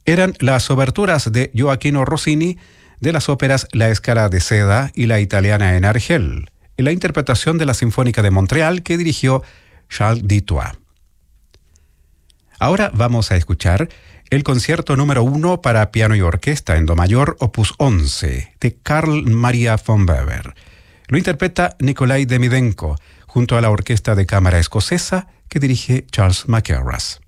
Eran las oberturas de Gioachino Rossini de las óperas La Scala de Seda y La Italiana en Argel, en la interpretación de la Sinfónica de Montreal que dirigió Charles Dutoit. Ahora vamos a escuchar el concierto número 1 para piano y orquesta en do mayor, opus 11, de Carl Maria von Weber. Lo interpreta Nikolai Demidenko, junto a la Orquesta de Cámara Escocesa que dirige Charles Mackerras.